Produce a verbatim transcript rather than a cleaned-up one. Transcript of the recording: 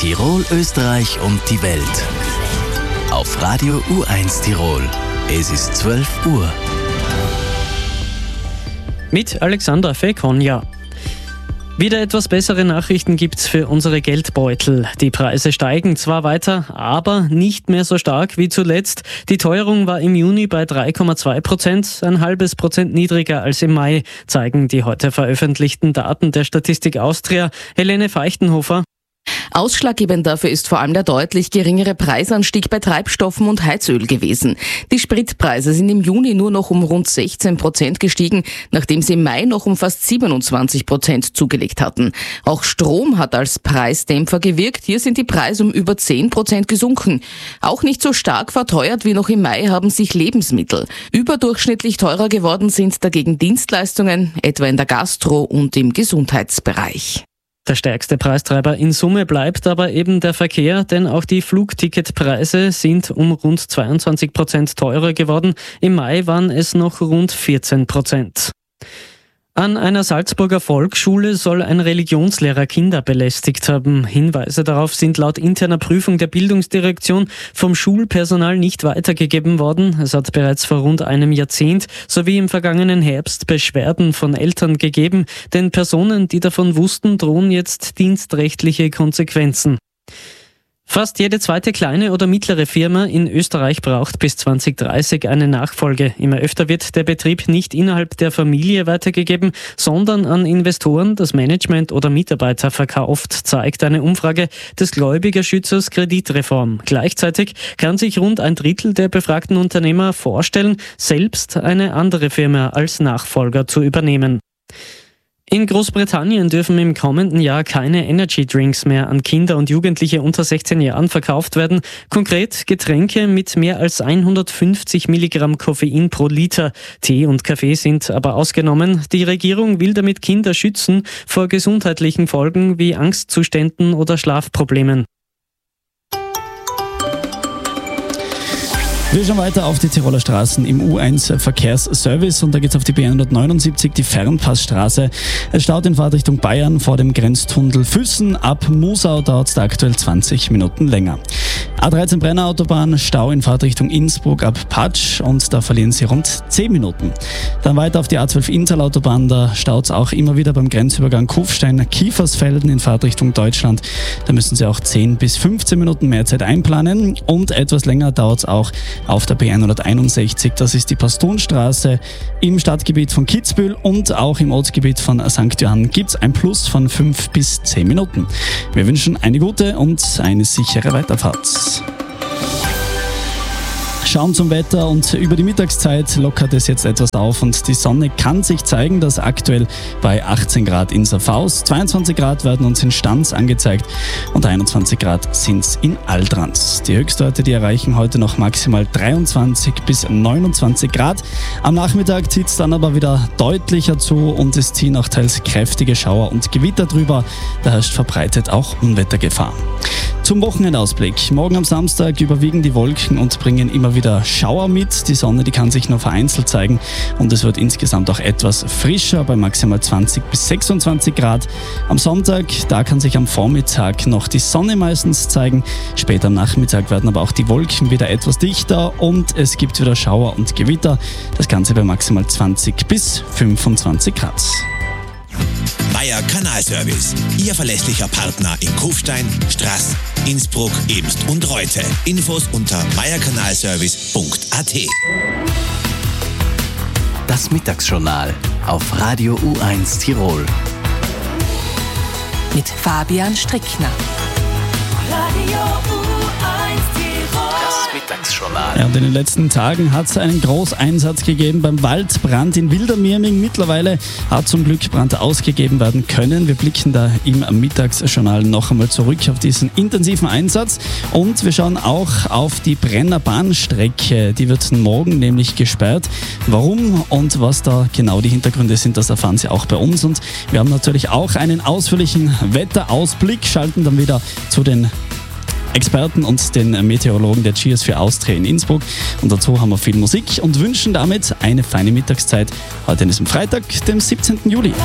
Tirol, Österreich und die Welt. Auf Radio U eins Tirol. Es ist zwölf Uhr. Mit Alexandra Fekonja. Wieder etwas bessere Nachrichten gibt's für unsere Geldbeutel. Die Preise steigen zwar weiter, aber nicht mehr so stark wie zuletzt. Die Teuerung war im Juni bei drei Komma zwei Prozent, ein halbes Prozent niedriger als im Mai, zeigen die heute veröffentlichten Daten der Statistik Austria. Helene Feichtenhofer. Ausschlaggebend dafür ist vor allem der deutlich geringere Preisanstieg bei Treibstoffen und Heizöl gewesen. Die Spritpreise sind im Juni nur noch um rund sechzehn Prozent gestiegen, nachdem sie im Mai noch um fast siebenundzwanzig Prozent zugelegt hatten. Auch Strom hat als Preisdämpfer gewirkt. Hier sind die Preise um über zehn Prozent gesunken. Auch nicht so stark verteuert wie noch im Mai haben sich Lebensmittel. Überdurchschnittlich teurer geworden sind dagegen Dienstleistungen, etwa in der Gastro- und im Gesundheitsbereich. Der stärkste Preistreiber in Summe bleibt aber eben der Verkehr, denn auch die Flugticketpreise sind um rund zweiundzwanzig Prozent teurer geworden. Im Mai waren es noch rund vierzehn Prozent. An einer Salzburger Volksschule soll ein Religionslehrer Kinder belästigt haben. Hinweise darauf sind laut interner Prüfung der Bildungsdirektion vom Schulpersonal nicht weitergegeben worden. Es hat bereits vor rund einem Jahrzehnt sowie im vergangenen Herbst Beschwerden von Eltern gegeben. Den Personen, die davon wussten, drohen jetzt dienstrechtliche Konsequenzen. Fast jede zweite kleine oder mittlere Firma in Österreich braucht bis zwanzig dreißig eine Nachfolge. Immer öfter wird der Betrieb nicht innerhalb der Familie weitergegeben, sondern an Investoren, das Management oder Mitarbeiter verkauft, zeigt eine Umfrage des Gläubigerschützers Kreditreform. Gleichzeitig kann sich rund ein Drittel der befragten Unternehmer vorstellen, selbst eine andere Firma als Nachfolger zu übernehmen. In Großbritannien dürfen im kommenden Jahr keine Energy Drinks mehr an Kinder und Jugendliche unter sechzehn Jahren verkauft werden. Konkret Getränke mit mehr als hundertfünfzig Milligramm Koffein pro Liter. Tee und Kaffee sind aber ausgenommen. Die Regierung will damit Kinder schützen vor gesundheitlichen Folgen wie Angstzuständen oder Schlafproblemen. Wir schauen weiter auf die Tiroler Straßen im U eins Verkehrsservice und da geht's auf die B hundertneunundsiebzig, die Fernpassstraße. Es staut in Fahrtrichtung Bayern vor dem Grenztunnel Füssen. Ab Musau dauert es da aktuell zwanzig Minuten länger. A dreizehn Brenner Autobahn, Stau in Fahrtrichtung Innsbruck ab Patsch und da verlieren Sie rund zehn Minuten. Dann weiter auf die A zwölf Inntal Autobahn, da staut es auch immer wieder beim Grenzübergang Kufstein-Kiefersfelden in Fahrtrichtung Deutschland. Da müssen Sie auch zehn bis fünfzehn Minuten mehr Zeit einplanen und etwas länger dauert es auch auf der B hunderteinundsechzig. Das ist die Pastonstraße im Stadtgebiet von Kitzbühel und auch im Ortsgebiet von Sankt Johann gibt es ein Plus von fünf bis zehn Minuten. Wir wünschen eine gute und eine sichere Weiterfahrt. Schauen zum Wetter und über die Mittagszeit lockert es jetzt etwas auf und die Sonne kann sich zeigen, das aktuell bei achtzehn Grad in Safaus, zweiundzwanzig Grad werden uns in Stans angezeigt und einundzwanzig Grad sind es in Altrans. Die Höchstwerte, die erreichen heute noch maximal dreiundzwanzig bis neunundzwanzig Grad. Am Nachmittag zieht es dann aber wieder deutlicher zu und es ziehen auch teils kräftige Schauer und Gewitter drüber. Da herrscht verbreitet auch Unwettergefahr. Zum Wochenendausblick. Morgen am Samstag überwiegen die Wolken und bringen immer wieder Schauer mit. Die Sonne, die kann sich nur vereinzelt zeigen und es wird insgesamt auch etwas frischer bei maximal zwanzig bis sechsundzwanzig Grad. Am Sonntag, da kann sich am Vormittag noch die Sonne meistens zeigen. Später am Nachmittag werden aber auch die Wolken wieder etwas dichter und es gibt wieder Schauer und Gewitter. Das Ganze bei maximal zwanzig bis fünfundzwanzig Grad. Meier Kanalservice, Ihr verlässlicher Partner in Kufstein, Straß, Innsbruck, Ebst und Reute. Infos unter meierkanalservice punkt a t. Das Mittagsjournal auf Radio U eins Tirol. Mit Fabian Strickner. Radio U eins Tirol. Das Mittagsjournal. Ja, und in den letzten Tagen hat es einen Großeinsatz gegeben beim Waldbrand in Wildermirming. Mittlerweile hat zum Glück Brand ausgegeben werden können. Wir blicken da im Mittagsjournal noch einmal zurück auf diesen intensiven Einsatz. Und wir schauen auch auf die Brenner Bahnstrecke. Die wird morgen nämlich gesperrt. Warum und was da genau die Hintergründe sind, das erfahren Sie auch bei uns. Und wir haben natürlich auch einen ausführlichen Wetterausblick, schalten dann wieder zu den Experten und den Meteorologen der G S vier Austria in Innsbruck. Und dazu haben wir viel Musik und wünschen damit eine feine Mittagszeit heute an diesem Freitag, dem siebzehnten Juli.